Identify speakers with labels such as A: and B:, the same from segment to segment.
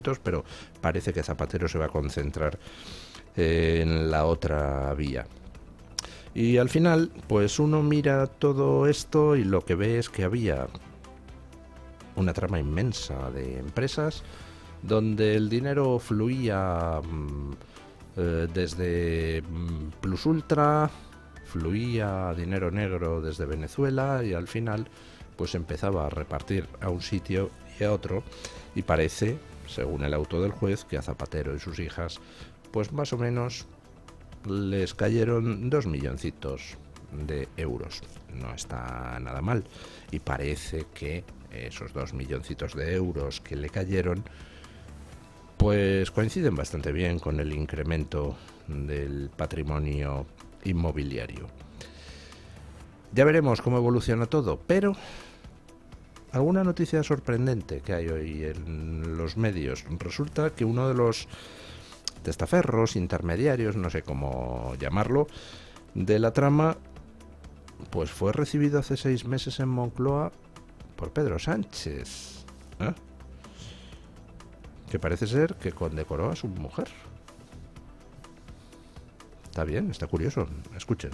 A: pero parece que Zapatero se va a concentrar en la otra vía. Y al final, pues uno mira todo esto y lo que ve es que había una trama inmensa de empresas donde el dinero fluía desde Plus Ultra, fluía dinero negro desde Venezuela y al final pues empezaba a repartir a un sitio y a otro, y parece, según el auto del juez, que a Zapatero y sus hijas pues más o menos les cayeron 2 milloncitos de euros. No está nada mal, y parece que esos 2 milloncitos de euros que le cayeron pues coinciden bastante bien con el incremento del patrimonio inmobiliario. Ya veremos cómo evoluciona todo, pero alguna noticia sorprendente que hay hoy en los medios. Resulta que uno de los testaferros, intermediarios, no sé cómo llamarlo, de la trama, pues fue recibido hace 6 meses en Moncloa por Pedro Sánchez, que parece ser que condecoró a su mujer. Está bien, está curioso. Escuchen.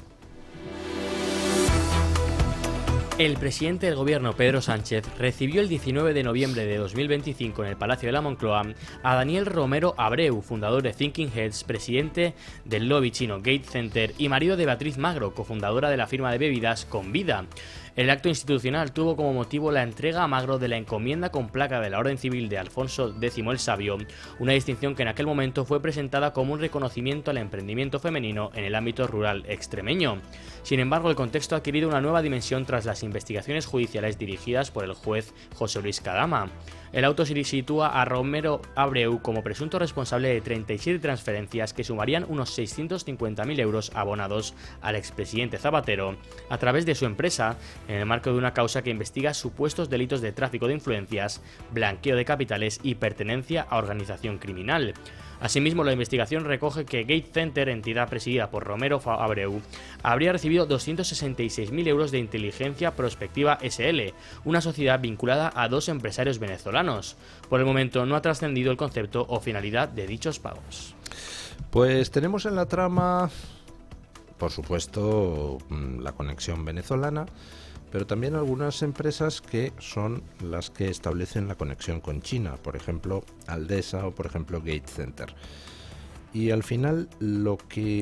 B: El presidente del gobierno, Pedro Sánchez, recibió el 19 de noviembre de 2025 en el Palacio de la Moncloa a Daniel Romero Abreu, fundador de Thinking Heads, presidente del lobby chino Gate Center y marido de Beatriz Magro, cofundadora de la firma de bebidas Convida. El acto institucional tuvo como motivo la entrega a Magro de la encomienda con placa de la Orden Civil de Alfonso X el Sabio, una distinción que en aquel momento fue presentada como un reconocimiento al emprendimiento femenino en el ámbito rural extremeño. Sin embargo, el contexto ha adquirido una nueva dimensión tras las investigaciones judiciales dirigidas por el juez José Luis Kadama. El auto sitúa a Romero Abreu como presunto responsable de 37 transferencias que sumarían unos 650.000 euros abonados al expresidente Zapatero a través de su empresa, en el marco de una causa que investiga supuestos delitos de tráfico de influencias, blanqueo de capitales y pertenencia a organización criminal. Asimismo, la investigación recoge que Gate Center, entidad presidida por Romero Abreu, habría recibido 266.000 euros de Inteligencia Prospectiva SL, una sociedad vinculada a 2 empresarios venezolanos. Por el momento no ha trascendido el concepto o finalidad de dichos pagos.
A: Pues tenemos en la trama, por supuesto, la conexión venezolana, pero también algunas empresas que son las que establecen la conexión con China, por ejemplo Aldesa o por ejemplo Gate Center. Y al final lo que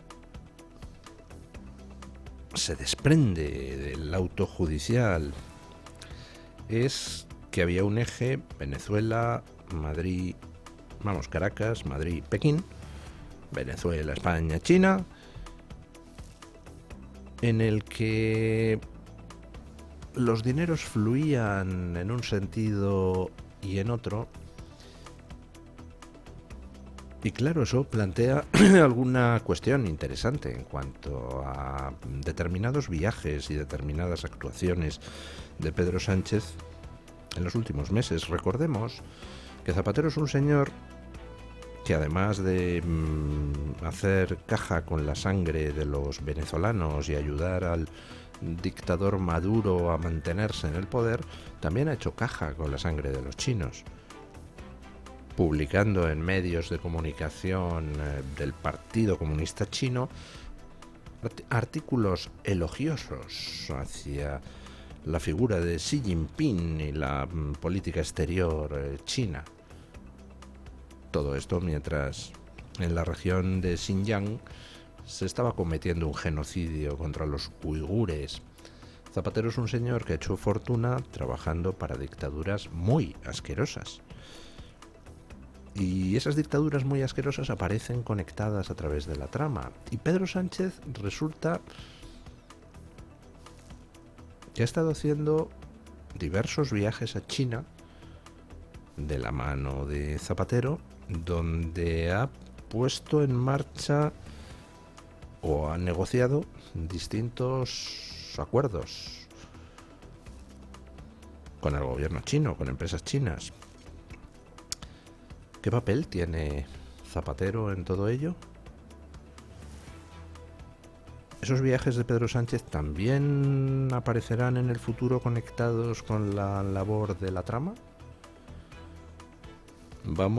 A: se desprende del auto judicial es que había un eje Venezuela, Madrid, Caracas, Madrid, Pekín, Venezuela, España, China, en el que los dineros fluían en un sentido y en otro. Y claro, eso plantea alguna cuestión interesante en cuanto a determinados viajes y determinadas actuaciones de Pedro Sánchez en los últimos meses. Recordemos que Zapatero es un señor que, además de hacer caja con la sangre de los venezolanos y ayudar al dictador Maduro a mantenerse en el poder, también ha hecho caja con la sangre de los chinos, publicando en medios de comunicación del Partido Comunista Chino artículos elogiosos hacia la figura de Xi Jinping y la política exterior china. Todo esto mientras en la región de Xinjiang se estaba cometiendo un genocidio contra los uigures. Zapatero es un señor que ha hecho fortuna trabajando para dictaduras muy asquerosas. Y esas dictaduras muy asquerosas aparecen conectadas a través de la trama. Y Pedro Sánchez resulta que ha estado haciendo diversos viajes a China de la mano de Zapatero, donde ha puesto en marcha o ha negociado distintos acuerdos con el gobierno chino, con empresas chinas. ¿Qué papel tiene Zapatero en todo ello? ¿Esos viajes de Pedro Sánchez también aparecerán en el futuro conectados con la labor de la trama? Vamos